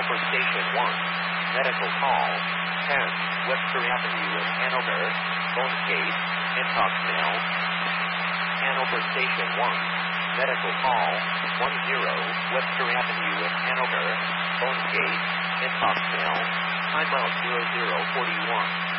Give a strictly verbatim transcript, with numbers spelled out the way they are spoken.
for Station one. Medical call. ten. Webster Avenue in Hanover. Phone case. Intoxinell. Hanover Station one. Medical call. ten. Webster Avenue in Hanover. Phone case. Intoxinell. Timeout zero zero forty-one.